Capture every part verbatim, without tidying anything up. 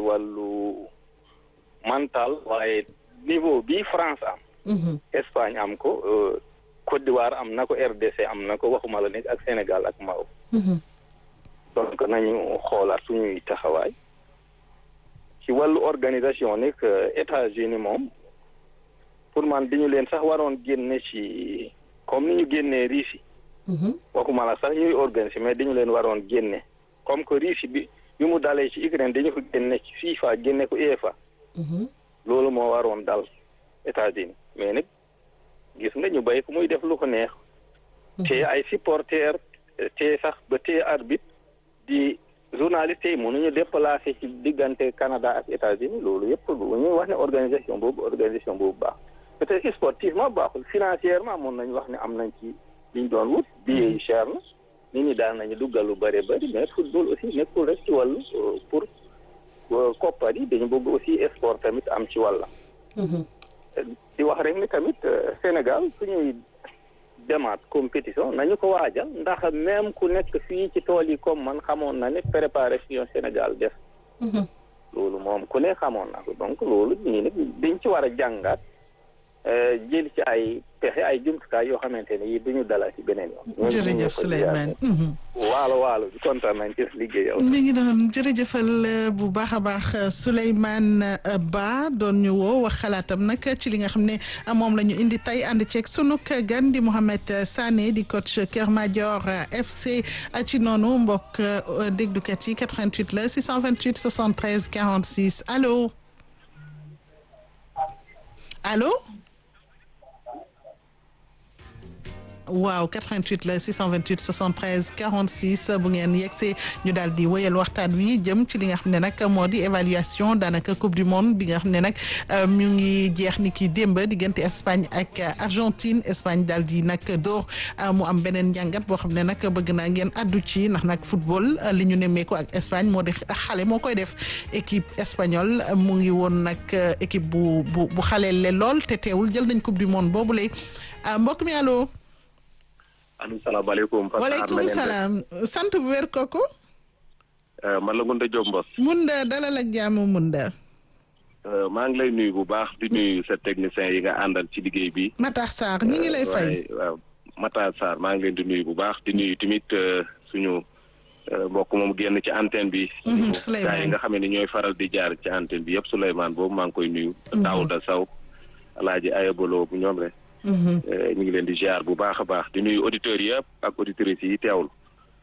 wàllu mental waaye niveau bi France am. Espagne am ko Côte d'Ivoire am na ko R D C am na ko waxuma la nekk ak Sénégal ak Maroc. donc nañu xoolaat suñuy taxawaay ci wàllu organisation nekk États-Unis moom pour man dañu leen sax waroon génne ci comme ni ñu génnee Russie. waxuma la sax ñuy organiser mais dañu leen waroon génne comme que Russie bi bi mu dalee ci Ukraine dañu ko génne ci FIFA génne ko UEFA. loolu moo waroon dal États-Unis mais nag gis nga ñu bay ko muy def lu ko neex. te ay supporters te sax ba te arbitre di journaliste yi mënuñu déplacer ci diggante Canada ak États-Unis loolu yëpp lu ñuy wax ne organisation boobu organisation boobu baax peut-être sportivement baaxul financièrement mën nañu wax ne am nañ ci liñ doon wut billets yi cher na nit ñi daan nañu duggal lu bëri bëri mais football aussi nekkul rek ci wàllu pour koppar yi dañu bëgg aussi sport tamit am ci wàlla di wax rek ni tamit Sénégal suñuy demaat compétition nañu ko waajal ndax même ku nekk fii ci tool yi comme man xamoon na ne préparation Sénégal def loolu moom ku ne xamoon na ko donc loolu ñii nag dañ ci war a jàngaat jël ci ay pexe ay jumtukaay yoo xamante ne yi duñu dalal ci beneen yoon. jërëjëf Souleymane. waalo waalo bi kontaan nañ ci liggéey yow. mi ngi doon jërëjëfal bu baax a baax Souleymane Ba doon ñu woo wax xalaatam nag ci li nga xam ne moom la ñu indi tey ànd ceeg sunu gan di Mohamed Sané di coach Kër Madior F C ci noonu mbokk déglukat yi quatre-vingt-huit la six cent vingt-huit soixante-treize quarante-six allo allo. waaw quatre-vingt-huit la six cent vingt-huit soixante-treize quarante-six bu ngeen yegsee ñu daal di wéyal waxtaan wi jëm ci li nga xam ne nag moo di évaluation daanaka coupe du monde bi nga xam ne nag ñu ngi jeex ni ki démb diggante Espagne ak Argentine Espagne daal di nag door mu am beneen njàngat boo xam ne nag bëgg naa ngeen addu ci ndax nag football li ñu nemmee ko ak Espagne moo di xale moo koy def équipe espagnole mu ngi woon nag équipe bu bu bu xaleel le lool te teewul jël nañ coupe du monde boobule mbokk mi allo. allo salaamaaleykum. waaleykum salaam sant bu wér kooku. man la Ngunda Diop Mbos. Ngunda dalal ak jàmm Ngunda. maa ngi lay nuyu bu baax di nuyu sa technicien yi nga àndal ci liggéey bi. Matar Sarr ñi ngi lay fay. waaw Matar Sarr maa ngi leen di nuyu bu baax di nuyu tamit suñu mbokk moom génn ci antenne bi. Souleymane yi nga xam ne ñooy faral di jaar ci antenne bi yëpp Souleymane boobu maa ngi koy nuyu. Daouda Sow Alaaji Ayabolo bu ñoom rek. ñu ngi leen di ziar bu baax a baax di nuyu auditeurs yëpp ak auditrices yi teewul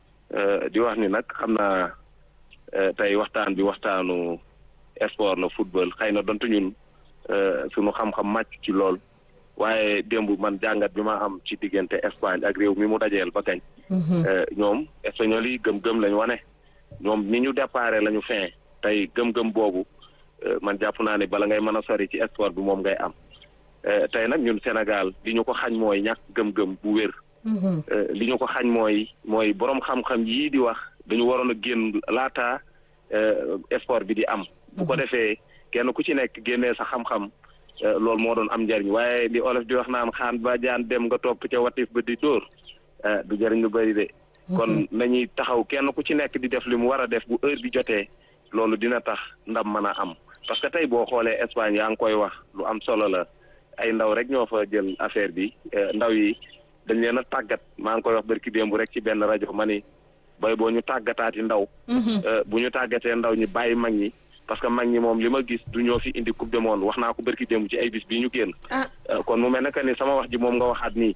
di wax ni nag xam naa tey waxtaan bi waxtaanu sport la football xëy na donte ñun suñu xam-xam màcc ci lool waaye démb man jàngat bi ma am ci diggante Espagne ak réew mi mu dajeel ba gañ ñoom espagnol yi gëm-gëm lañu wane ñoom ni ñu déparé la ñu fin tey gëm-gëm boobu man jàpp naa ne bala ngay mën a sori ci sport bi moom ngay am tey nag ñun Sénégal li ñu ko xañ mooy ñàkk gëm-gëm bu wér. li ñu ko xañ mooy mooy borom xam-xam yii di wax dañu waroon a génn laata sport bi di am. bu ko defee kenn ku ci nekk génnee sa xam-xam loolu moo doon am njariñ waaye li olof di wax naan xaan ba jaan dem nga topp ca watif ba di dóor du jariñ lu bëri de. kon nañuy taxaw kenn ku ci nekk di def li mu war a def bu heure bi jotee loolu dina tax ndam mën a am parce que tey boo xoolee Espagne yaa ngi koy wax lu am solo la. ay ndaw rek ñoo fa jël affaire bi ndaw yi dañ leen a tàggat maa ngi koy wax barki démb rek ci benn rajo ma ni bay boo ñu tàggataati ndaw. bu ñu tàggatee ndaw ñi bàyyi mag ñi parce que mag ñi moom li ma gis du ñoo fi indi coupe du monde wax naa ko barki démb ci ay bis bii ñu génn. kon mu mel ne que ni sama wax ji moom nga waxaat nii.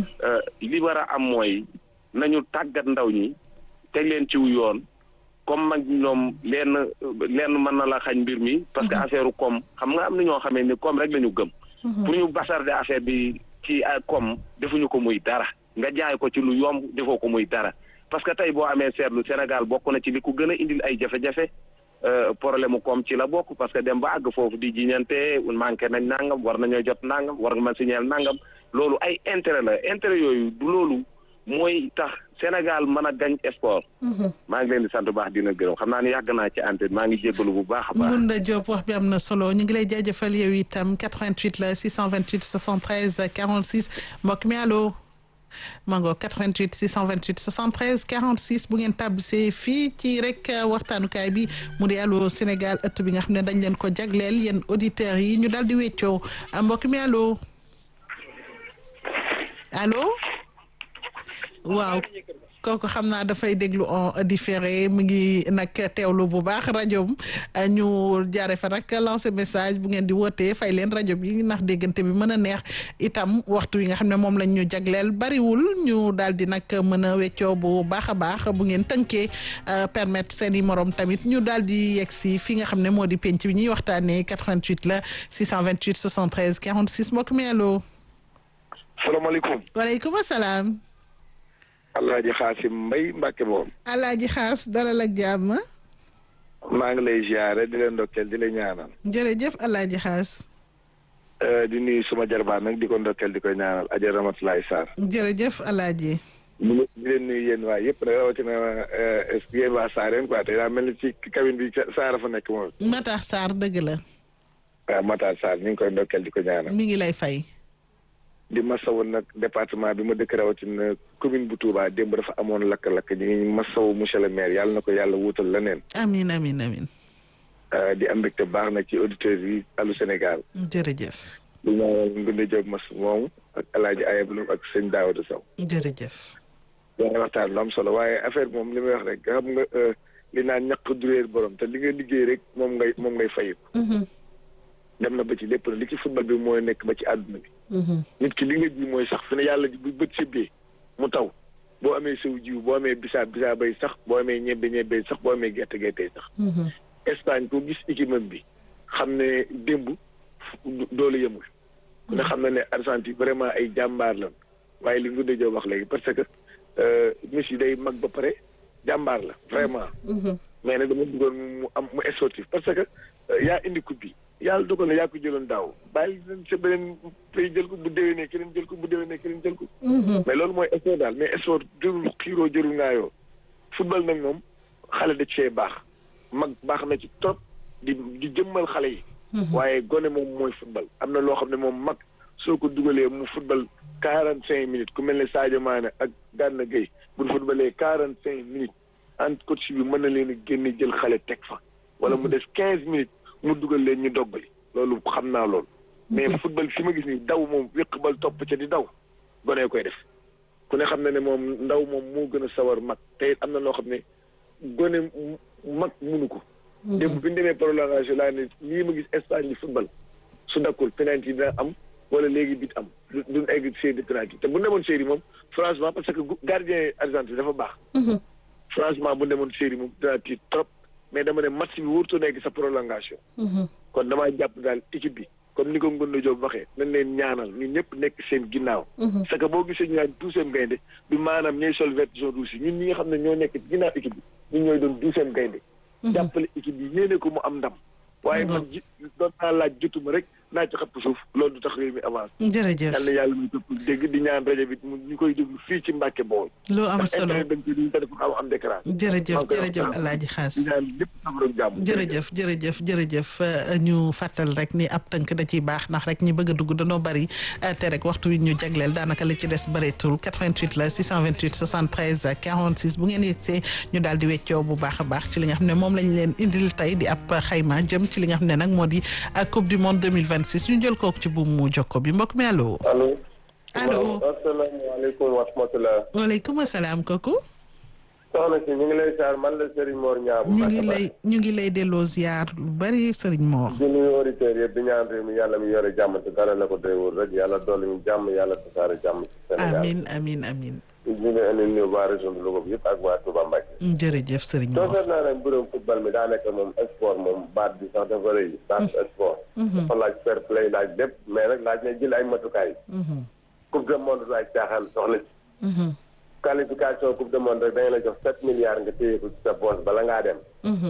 li war a am mooy nañu tàggat ndaw ñi teg leen ciw yoon comme mag ñoom lenn lenn mën na la xañ mbir mi. parce que affaire u koom xam nga am na ñoo xamee ni koom rek la ñu gëm. pour ñu basarde affaire bi ci comme defuñu ko muy dara nga jaay ko ci lu yomb defoo ko muy dara parce que tey boo amee seetlu Sénégal bokk na ci li ko gën a indil ay jafe-jafe problème mu koom ci la bokk parce que dem ba àgg foofu di jiñante manqué nañ nangam war nañoo jot nangam war nga ma signal nangam loolu ay intérêt la intérêt yooyu du loolu mooy tax Sénégal mën a gañ sport. maa ngi leen di sant bu baax dina gërëm xam naa ne yàgg naa ci antenne maa ngi jéggalu bu baax a baax. Ngunda Diop wax bi am na solo ñu ngi lay jaajëfal yow itam quatre-vingt-huit la six cent vingt-huit soixante-treize quarante-six mbokk mi allo. mango quatre-vingt-huit six cent vingt-huit soixante-treize quarante-six bu ngeen tabbisee fii ci rek waxtaanukaay bi mu di Allô Sénégal ëtt bi nga xam ne dañ leen ko jagleel yéen auditeurs yi ñu daal di weccoo mbokk mi allo allo waaw kooku xam naa dafay déglu en différé mu ngi nag teewlu bu baax rajo ñu jaare fa nag lancer message bu ngeen di wootee fay leen rajo bi ndax déggante bi mën a neex itam waxtu wi nga xam ne moom lañ ñu jagleel bariwul ñu daal di nag mën a weccoo bu baax a baax bu ngeen tënkee permettre seen i morom tamit ñu daal di yegg si fi nga xam ne moo di penc bi ñuy waxtaanee quatre-vingt-huit la six cent vingt-huit soixante-treize quarante-six mbokk mi allo. salaamaaleykum. waaleykum salaam. Alaaji Xaasim Mbay Mbàkke moom. Alaaji Xaas dalal ak jàmm. maa ngi lay ziare di leen ndokkeel di la ñaanal. jërëjëf Alaaji Xaas. di nuyu suma jarbaan nag di ko ndokkeel di ko ñaanal Adja Ramatulaay Sarr. jërëjëf Alaaji. di leen nuyu yéen waa yëpp nag rawatina yéen waa Sarr yéen quoi te daa mel ni ci cabine bi Sarr fa nekk moom. Matar Sarr dëgg la. waaw Matar Sarr ñu ngi koy ndokkeel di ko ñaanal. mi ngi lay fay. di masawu nag département bi ma dëkk rawatina commune bu Touba démb dafa amoon lakk-lakk ñu ngi masawu monsieur le maire yàlla na ko yàlla wuutal leneen. amiin amiin amiin. di am mbégte baax nag ci auditeurs yi Allô Sénégal. jërëjëf. di ñaanal Ngoundé Diop mas moomu ak El Hadj Ayablu ak sëñ Daouda Sow. jërëjëf. yaa waxtaan lu am solo waaye affaire moom li may wax rek xam nga li naan ñaq du réer borom te li nga liggéey rek moom ngay moom ngay fayu. dem na ba ci lépp li ci football bi mooy nekk ba ci àdduna bi. nit ki li nga ji mooy sax fi ne yàlla bu bët sébbee mu taw boo amee sew jiw boo amee bisaab bisaabay sax boo amee ñebbe ñebbe sax boo amee gerte gerte sax. Espagne ko gis équipe bi xam ne démb doole yemul. ku ne xam na ne Argentine vraiment ay jàmbaar lan waaye li nga dëjoo wax léegi parce que Messi day mag ba pare jàmbaar la vraiment. mais nag dama bëggoon mu am mu sportif parce que yaa indi coupe bi. yàlla dogal na yaa ko jëloon daaw bàyyi sa beneen pays jël ko bu déwénee keneen jël ko bu déwénee keneen jël ko. mais loolu mooy sport daal mais sport jërul xiiroo jërul ngaayoo football nag moom xale da cee baax mag baax na ci trop di di jëmmal xale yi. waaye gone moom mooy football am na loo xam ne moom mag soo ko dugalee mu football quarante cinq minutes ku mel ne Sadio Mané ak Gana Gueye bu ñu footballee quarante cinq minutes entre coach bi mën na leen a génne jël xale teg fa. wala mu des quinze minutes. mu dugal leen ñu doggali loolu xam naa loolu mais football fi ma gis ni daw moom wéq bal topp ca di daw gone koy def ku ne xam na ne moom ndaw moom moo gën a sawar mag te am na loo xam ne gone mag munu ko. démb bi ñu demee prolongation laa ne lii ma gis Espagne bi football su dakkul penalty dina am wala léegi bit am du duñ egg série de penalty te bu demoon série moom franchement parce que gardien Argentine dafa baax. franchement bu demoon série moom dina tiit trop. mais dama ne match bi wóorutoo nekk sa prolongation. kon damaa jàpp daal équipe bi comme ni ko Ngoundé Diop waxee nañ leen ñaanal ñun ñëpp nekk seen ginnaaw. parce que boo gisee ñu naan douzième gaynde du maanaam ñooy sol vert jaune rouge yi ñun ñi nga xam ne ñoo nekk ginnaaw équipe bi ñun ñooy doon douzième gaynde. jàppale équipe bi yéene ko mu am ndam. waaye man ji doon naa laaj jotuma rek naa ci xapp suuf loolu du tax réew mi avance. jërëjëf yàlla yàlla muy topp dégg di ñaan rajo bi ñu koy déglu fii ci Mbàkke Bawol. lu am solo ndax internet dañ koy xaw am décran. jërëjëf jërëjëf Alaaji Xaas. di ñaan lépp am jàmm. jërëjëf jërëjëf jërëjëf ñu fàttal rek ni ab tënk da ciy baax ndax rek ñi bëgg a dugg danoo bari te rek waxtu wi ñu jagleel daanaka li ci des bëreetul quatre-vingt-huit la six cent vingt-huit soixante-treize quarante-six bu ngeen yegsee ñu daal di weccoo bu baax a baax ci li nga xam ne moom lañ leen indil tey di ab xayma jëm ci li nga xam ne nag moo di coupe du monde deux mille vingt-six ñu jël kooku ci buum mu jokko bi mbokk mi allo. allo. allo asalaamaaleykum wa rahmatulah. waaleykum salaam kooku. soxna si ñu ngi lay ziar man la Serigne Mor Niang. ñu ngi lay ñu ngi lay delloo ziar lu bari Serigne Mor. di nuyu auditeurs yëpp di ñaan réew mi yàlla mi yore jàmm te dara la ko doywul rek yàlla dolli ñu jàmm yàlla tasaare jàmm ci Sénégal. amiin amiin amiin. ñu ngi leen di nuyu waa région de Louga bi yëpp ak waa Touba Mbacké. jërëjëf Serigne Mor. soo naa nag mbirum football mi daa nekk moom sport moom baat bi sax dafa rëy. baat sport. dafa laaj fair play laaj lépp mais nag laaj na jël ay matukaay. coupe du monde du ay caaxaan soxla ci. qualification coupe du monde rek dañu la jox sept milliards nga téye ko ci sa poche bala ngaa dem.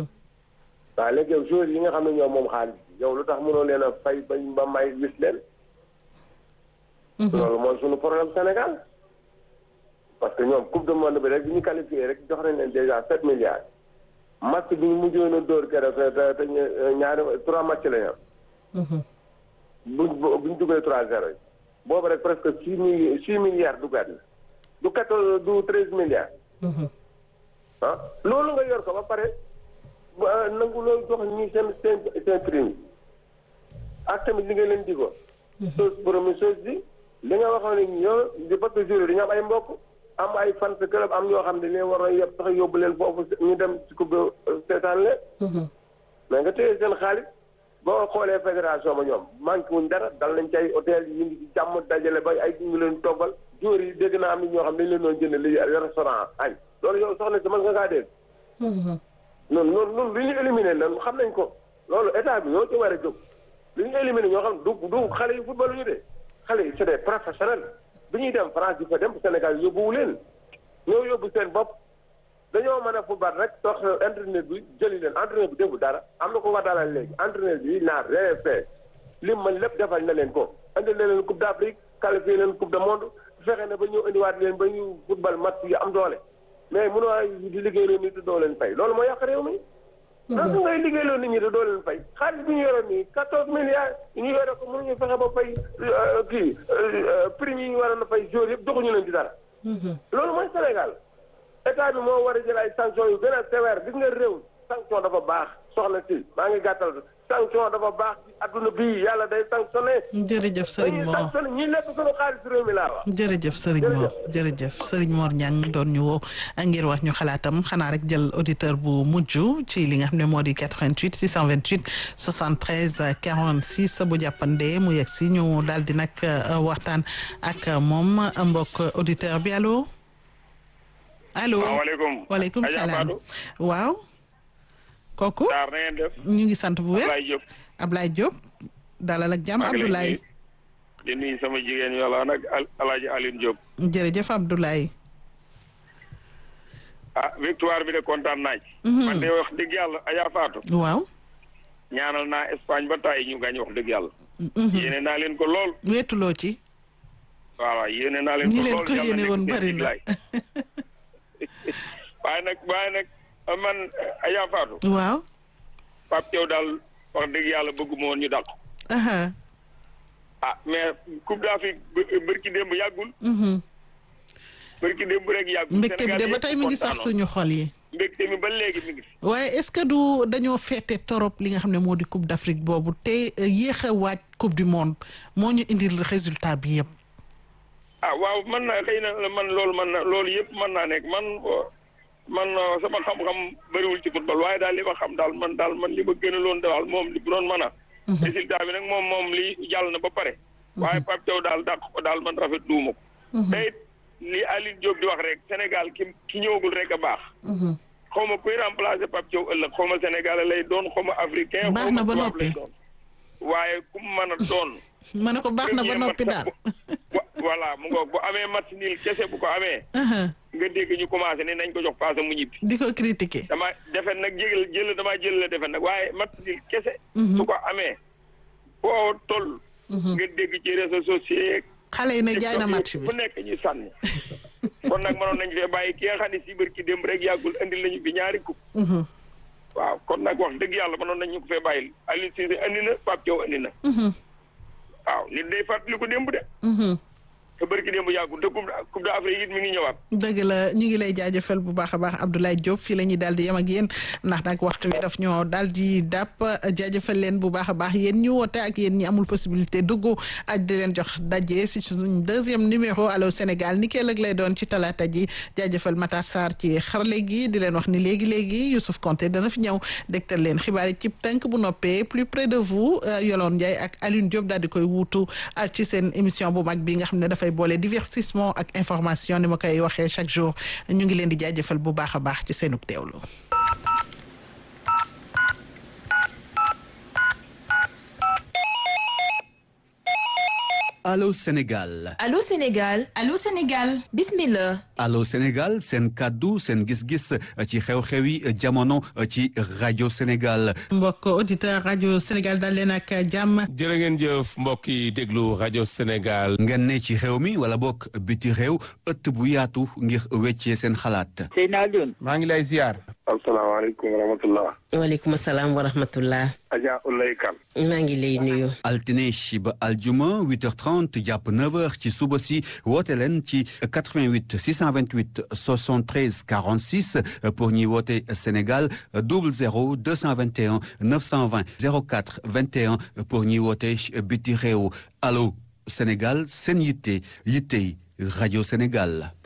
waaw léegi yow joueurs yi nga xam ne ñoom moom xaalis yow lu tax mënoo leen a fay ba ba may wis leen. loolu mooy suñu problème Sénégal. parce que ñoom coupe du monde bi rek bi ñu qualifié rek jox nañ leen déjà sept milliards. match bi ñu mujjoon a dóor keroog te te ñaari trois match la ñu am. buñ buñ duggee trois zéro yi. boobu rek presque six mille six milliards duggaat na. du quatorze du treize milliards. ah loolu nga yor ko ba pare nangu loolu jox ñi seen seen seen prime ak tamit li nga leen di ko. chose première chose bi li nga waxoon ne ñoo di parce que jour dañu am ay mbokk am ay fan sa club am ñoo xam ne leen war a yëpp sax yóbbu leen foofu ñu dem ci coupe seetaan leen. mais nga téye seen xaalis boo xoolee fédération ba ñoom manqué wuñ dara dal nañ ci ay hôtel yi ngi ci jàmm dajale ba ay ñu leen toggal jour yi dégg naa am ñoo xam ne dañ leen doon jënd li restaurant añ loolu yow soxna si mën nga kaa dégg. noonu noonu noonu li ñu éliminé lan xam nañ ko loolu état bi ñoo ci war a jóg li ñu éliminé ñoo xam du du xale yu football ñu de xale yi c'est des professionnels bi ñuy dem France di fa dem Sénégal yóbbuwu leen ñoo yóbbu seen bopp dañoo mën a football rek toog entraîneur bi jëli leen entraîneur bi déggu dara am na ko war dalal léegi entraîneur bi naar R F P lim man lépp defal na leen ko indi na leen coupe d'Afrique qualifié leen coupe du monde fexe na ba ñu indiwaat leen ba ñu football match yi am doole mais mënoo di liggéeyloo nit te doo leen fay loolu moo yàq réew mi. naka ngay liggéeyloo nit ñi te doo leen fay xaalis bi ñu yoroon nii quatorze milliards ñu yore ko mënuñu fexe ba fay kii prime yi ñu waroon a fay jour yëpp joxuñu leen ci dara. loolu mooy Sénégal état bi moo war a jël ay sanctions yu gën a sévère gis nga réew sanction dafa baax soxna si maa ngi gàttal sanction dafa baax ci adduna bii yàlla day sanctionné. jërëjëf Serigne Mor sanctionné ñi lekk sunu xaalis réew mi laa wax. jërëjëf Serigne Mor jërëjëf Serigne Mor Niang doon ñu woo ngir wax ñu xalaatam xanaa rek jël auditeur bu mujj ci li nga xam ne moo di quatre-vingt-huit six cent vingt-huit soixante-treize quarante-six bu jàppande mu yegg si ñu daal di nag waxtaan ak moom mbokk auditeur bi allo. allo salaamaaleykum. waaleykum salaam. waaw. kooku. Sarr na ngeen def. ñu ngi sant bu wér. Ablaye Diop. Ablaye Diop. dalal ak jàmm Abdoulaye. di nuyu sama jigéen yàlla nag Alaaji Aline Diop. jërëjëf Abdoulaye. ah victoire bi de kontaan naa ci. man de wax dëgg yàlla Adja Fatou. waaw. ñaanal naa Espagne ba tey ñu gañ wax dëgg yàlla. yéene naa leen ko lool. weetuloo ci. waaw yéene naa leen ko ñi lool leen ko yéene woon bari na. waaye nag waaye nag man Adja Fatou. waaw. Pape Thiaw daal wax dëgg yàlla bëgguma woon ñu dàq. ah mais Coupe d'Afrique bërki démb yàggul. bërki démb rek yàggul. mbégte bi de ba tey mi ngi sax suñu xol yi. mbégte mi ba léegi mi ngi fi. waaye est-ce que du dañoo féete torop li nga xam ne moo di Coupe d'Afrique boobu te yéex a waaj Coupe du monde moo ñu indil résultat bi yëpp. ah waaw man na xëy na man loolu man na loolu yëpp mën naa nekk man man sama xam-xam bëriwul ci football waaye daal li ma xam daal man daal man li ma gën a loon daal moom li bu doon mën a. résultat bi nag moom moom li jàll na ba pare. waaye Pape Thiaw daal dàq ko daal man rafet duuma ko. te it li Aline Diop di wax rek Sénégal ki ki ñëwagul rek a baax. xaw ma kuy remplacer Pape Thiaw ëllëg xaw ma Sénégalais lay doon xaw ma africain. baax na ba noppi waaye ku mu mën a doon. ma ne ko baax na ba noppi daal. voilà mu ngoog bu amee match nul kese bu ko amee. nga dégg ñu commencé ne nañ ko jox paase mu ñibbi. di ko critiquer. damaa defe nag jël jël damaa jël la defe nag waaye match nul kese. su ko amee foo toll. nga dégg ci réseaux sociaux. xale yi ne jaay na match bi fu nekk ñu sànni. kon nag mënoon nañ fee bàyyi ki nga xam ne si biir ki démb rek yàggul andil nañu bi ñaari coupe. waaw kon nag wax dëgg yàlla mënoon nañ ñu ko fee bàyyil Aliou Cissé andi na Pape Thiaw andi na. waaw nit day fàttali ko démb de. te barki démb yàggul te coupe coupe d'Afrique it mi ngi ñëwaat. dëgg la ñu ngi lay jaajëfal bu baax a baax Abdoulaye Diop fii la ñuy daal di yem ak yéen ndax nag waxtu bi daf ñoo daal di dàpp jaajëfal leen bu baax a baax yéen ñu woote ak yéen ñi amul possibilité dugg ak di leen jox daje si suñ deuxième numéro Allô Sénégal ni keelag lay doon ci talaata ji jaajëfal Matar Sarr ci xarale gi di leen wax ni léegi léegi Youssouf Konté dana fi ñëw dégtal leen xibaar yi ci tënk bu noppee plus près de vous Yolande Ndiaye ak Alioune Diop daal di koy wuutu ci seen émission bu mag bi nga xam ne dafay boole divertissement ak information ni ma koy waxee chaque jour ñu ngi leen di jaajëfal bu baax a baax ci seenug teewlu. Allô Sénégal. Allô Sénégal. Allô Sénégal. Bismillah. Allô Sénégal seen kaddu seen gis-gis ci xew-xewi jamono ci rajo Sénégal. mbokk auditeur rajo Sénégal dal leen ak jàmm. jërë ngeen jëf mbokk yi déglu rajo Sénégal. ngeen ne ci xew mi wala bokk biti réew ëtt bu yaatu ngir weccee seen xalaat. Seydina Alioune. maa ngi lay ziar. asalaamaaleykum wa rahmatullah. waaleykum salaam wa rahmatullah. Adja Oulaye Kane. maa ngi lay nuyu. altine ba aljuma huit heures trente jàpp neuf heures ci suba si woote leen ci quatre-vingt-huit six cent vingt-huit soixante-treize quarante-six pour ñuy woote Sénégal double zéro deux cent vingt et un neuf cent vingt zéro quatre vingt et un pour ñuy woote biti réew allo Sénégal seen yitte yittey rajo Sénégal.